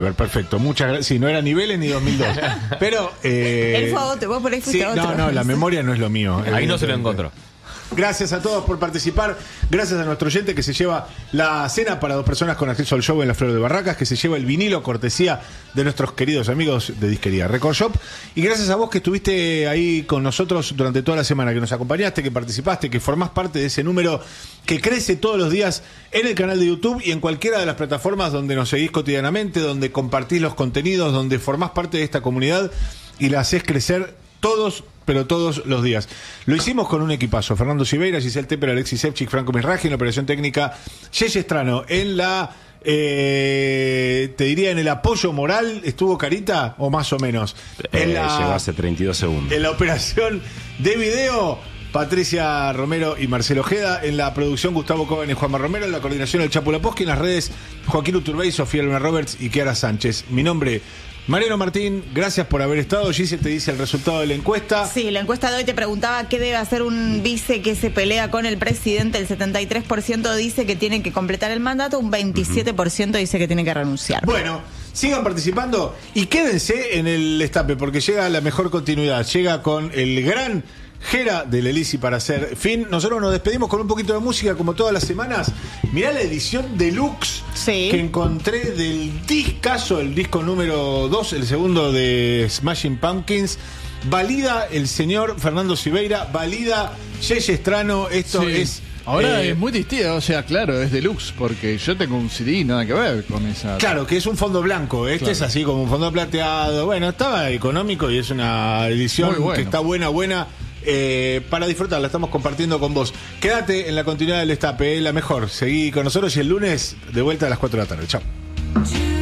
Perfecto, muchas gracias. Sí, no era ni Vélez ni 2002. Pero. Él fue a otro, vos por ahí fuiste a otro. No, la memoria no es lo mío. Ahí no se lo encontró. Gracias a todos por participar. Gracias a nuestro oyente que se lleva la cena para 2 personas con acceso al show en la Flor de Barracas, que se lleva el vinilo cortesía de nuestros queridos amigos de Disquería Record Shop. Y gracias a vos que estuviste ahí con nosotros durante toda la semana, que nos acompañaste, que participaste, que formás parte de ese número que crece todos los días en el canal de YouTube y en cualquiera de las plataformas donde nos seguís cotidianamente, donde compartís los contenidos, donde formás parte de esta comunidad y la hacés crecer todos, pero todos los días. Lo hicimos con un equipazo: Fernando Siveira, Giselle Tepper, Alexis Sepchik, Franco Misraji en la operación técnica, Yeye Estrano en la te diría en el apoyo moral. ¿Estuvo Carita o más o menos? Llegó hace 32 segundos. En la operación de video, Patricia Romero y Marcelo Ojeda. En la producción, Gustavo Coban y Juanma Romero. En la coordinación, el Chapo Laposky. En las redes, Joaquín Uturbey, Sofía Luna Roberts y Kiara Sánchez. Mi nombre, Mariano Martín, gracias por haber estado. Gise te dice el resultado de la encuesta. Sí, la encuesta de hoy te preguntaba qué debe hacer un vice que se pelea con el presidente. El 73% dice que tiene que completar el mandato, un 27% dice que tiene que renunciar. Bueno, sigan participando y quédense en el destape, porque llega la mejor continuidad. Llega con el gran Jera del Elisi para hacer fin. Nosotros nos despedimos con un poquito de música, como todas las semanas. Mirá la edición deluxe que encontré del discazo, el disco número 2, el segundo de Smashing Pumpkins. Valida el señor Fernando Siveira, valida Yeye Estrano. Esto es... Ahora es muy distinto, o sea, claro, es deluxe, porque yo tengo un CD, nada que ver con esa. Claro, que es un fondo blanco, este es así como un fondo plateado. Bueno, estaba económico y es una edición que está buena. Para disfrutar, la estamos compartiendo con vos. Quédate en la continuidad del destape, la mejor. Seguí con nosotros y el lunes de vuelta a las 4 de la tarde. Chao.